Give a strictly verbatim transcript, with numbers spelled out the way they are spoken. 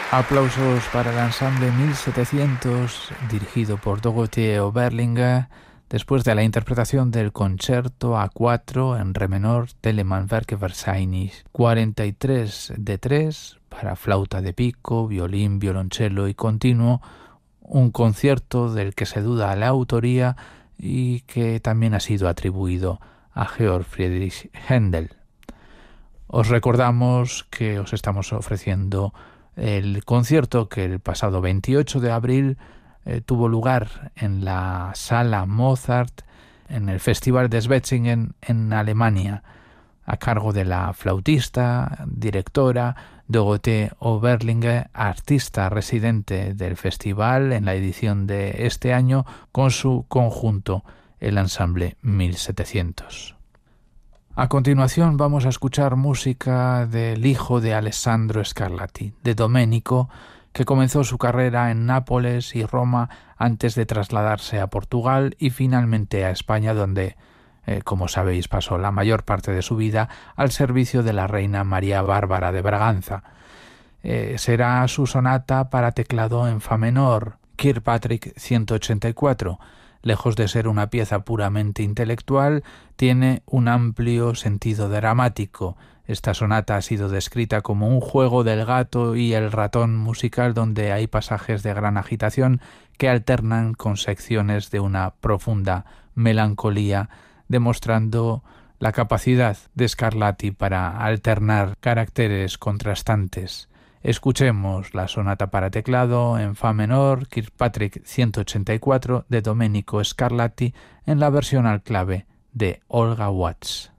Aplausos para el ensamble mil setecientos, dirigido por Dorothee Oberlinger, después de la interpretación del concierto A cuatro en re menor Telemann Werke Versailles cuarenta y tres de tres para flauta de pico, violín, violonchelo y continuo, un concierto del que se duda la autoría y que también ha sido atribuido a Georg Friedrich Händel. Os recordamos que os estamos ofreciendo el concierto que el pasado veintiocho de abril eh, tuvo lugar en la Sala Mozart en el Festival de Schwetzingen en Alemania, a cargo de la flautista, directora Dorothee Oberlinger, artista residente del festival en la edición de este año con su conjunto, el ensamble mil setecientos. A continuación vamos a escuchar música del hijo de Alessandro Scarlatti, de Domenico, que comenzó su carrera en Nápoles y Roma antes de trasladarse a Portugal y finalmente a España, donde, eh, como sabéis, pasó la mayor parte de su vida al servicio de la reina María Bárbara de Braganza. Eh, será su sonata para teclado en fa menor, Kirkpatrick ciento ochenta y cuatro. Lejos de ser una pieza puramente intelectual, tiene un amplio sentido dramático. Esta sonata ha sido descrita como un juego del gato y el ratón musical donde hay pasajes de gran agitación que alternan con secciones de una profunda melancolía, demostrando la capacidad de Scarlatti para alternar caracteres contrastantes. Escuchemos la sonata para teclado en fa menor, Kirkpatrick ciento ochenta y cuatro de Domenico Scarlatti en la versión al clave de Olga Watts.